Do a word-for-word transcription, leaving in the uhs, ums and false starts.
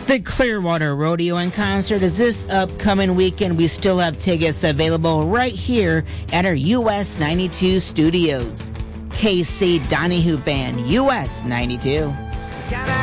The Clearwater Rodeo and Concert is this upcoming weekend. We still have tickets available right here at our U S ninety-two studios. K C Donahue Band, U S ninety-two.